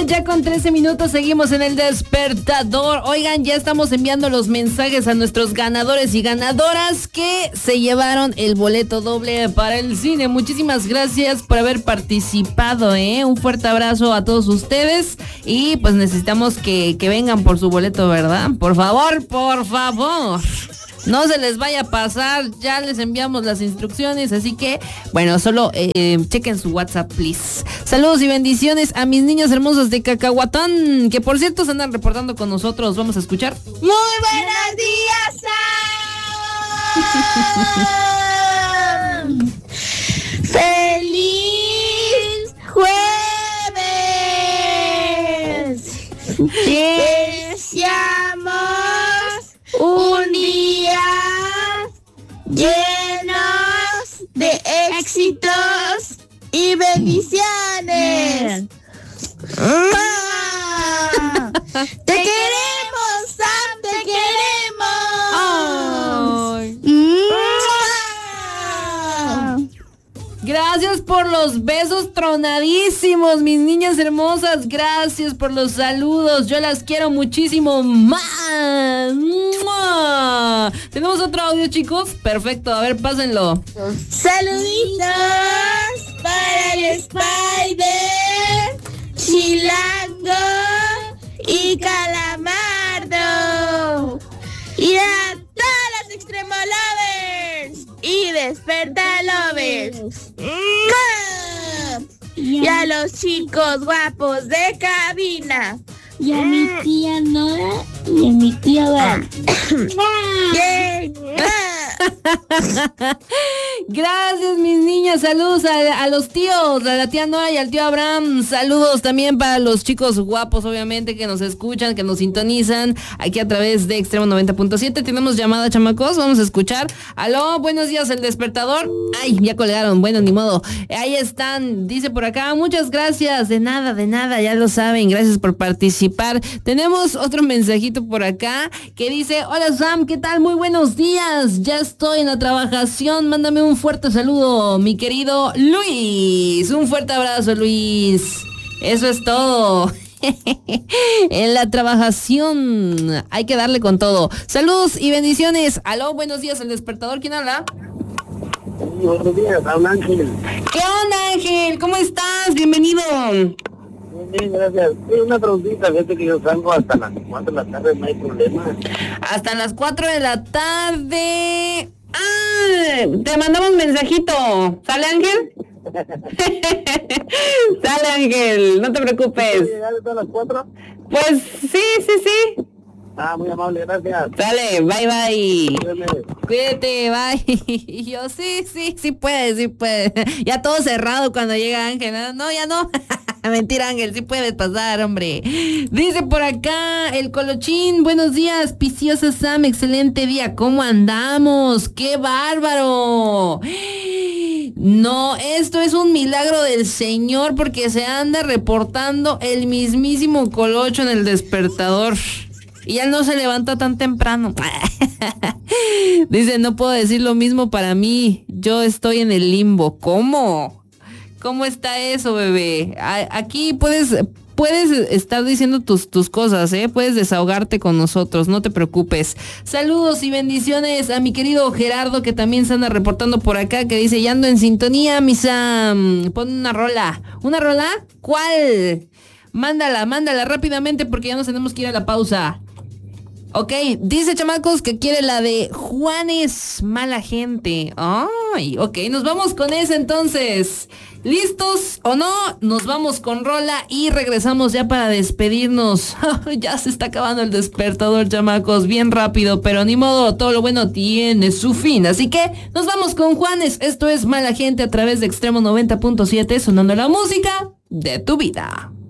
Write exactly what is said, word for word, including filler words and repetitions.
ya con trece minutos seguimos en el despertador. Oigan, ya estamos enviando los mensajes a nuestros ganadores y ganadoras que se llevaron el boleto doble para el cine. Muchísimas gracias por haber participado, ¿eh? Un fuerte abrazo a todos ustedes y pues necesitamos que, que vengan por su boleto, ¿verdad? Por favor, por favor. No se les vaya a pasar, ya les enviamos las instrucciones, así que, bueno, solo eh, chequen su WhatsApp, please. Saludos y bendiciones a mis niñas hermosas de Cacahuatán, que por cierto se andan reportando con nosotros. Vamos a escuchar. ¡Muy buenos días, Sam! ¡Feliz jueves! Deseamos un día llenos de éxitos y bendiciones. ¡Ah! ¡Te queremos, Sam! ¡Te queremos! Ay. ¡Ah! Gracias por los besos tronadísimos, mis niñas hermosas. Gracias por los saludos. Yo las quiero muchísimo más. ¡Mua! ¿Tenemos otro audio, chicos? Perfecto, a ver, pásenlo. Saluditos para el Spider, Chilango y Calamardo. Y a todas las Extremo Lovers y Desperta Lovers. Y a los chicos guapos de cabina. Y a mi tía Nora y a mi tía Val. Gracias, mis niñas. Saludos a, a los tíos, a la tía Nora y al tío Abraham. Saludos también para los chicos guapos, obviamente, que nos escuchan, que nos sintonizan aquí a través de Extremo noventa punto siete. Tenemos llamada, chamacos. Vamos a escuchar. Aló, buenos días, el despertador. Ay, ya colgaron. Bueno, ni modo. Ahí están. Dice por acá, muchas gracias. De nada, de nada, ya lo saben. Gracias por participar. Tenemos otro mensajito por acá que dice, hola Sam, ¿qué tal? Muy buenos días. Ya estoy en la trabajación. Mándame un fuerte saludo, mi querido Luis. Un fuerte abrazo, Luis. Eso es todo. En la trabajación hay que darle con todo. Saludos y bendiciones. Aló, buenos días, el despertador. ¿Quién habla? Buenos días, habla Ángel. ¿Qué onda, Ángel? ¿Cómo estás? Bienvenido. Bien, bien, gracias. Sí, una preguntita, fíjate que yo salgo hasta las cuatro de la tarde, no hay problema. Hasta las cuatro de la tarde. Ah, te mandamos un mensajito. ¿Sale, Ángel? Sale, Ángel, no te preocupes. ¿Llegar a las cuatro? Pues sí, sí, sí. Ah, muy amable, gracias. Sale, bye, bye. Cuídame. Cuídate, bye. Y yo, sí, sí, sí puedes, sí puedes. Ya todo cerrado cuando llega Ángel. No, no, ya no. Mentira, Ángel, sí puedes pasar, hombre. Dice por acá el Colochín, buenos días, Piciosa Sam, excelente día. ¿Cómo andamos? ¡Qué bárbaro! No, esto es un milagro del Señor porque se anda reportando el mismísimo Colocho en el despertador. Y él no se levanta tan temprano. Dice, no puedo decir lo mismo para mí. Yo estoy en el limbo. ¿Cómo? ¿Cómo está eso, bebé? Aquí puedes, puedes estar diciendo tus, tus cosas, ¿eh? Puedes desahogarte con nosotros, no te preocupes. Saludos y bendiciones a mi querido Gerardo, que también se anda reportando por acá, que dice, ya ando en sintonía, mi Sam. Pon una rola. ¿Una rola? ¿Cuál? Mándala, mándala rápidamente porque ya nos tenemos que ir a la pausa. Ok, dice chamacos que quiere la de Juanes Mala Gente. Ay, ok, nos vamos con esa entonces. ¿Listos o no? Nos vamos con rola y regresamos ya para despedirnos. Ya se está acabando el despertador, chamacos, bien rápido, pero ni modo, todo lo bueno tiene su fin. Así que nos vamos con Juanes. Esto es Mala Gente a través de Extremo noventa punto siete, sonando la música de tu vida.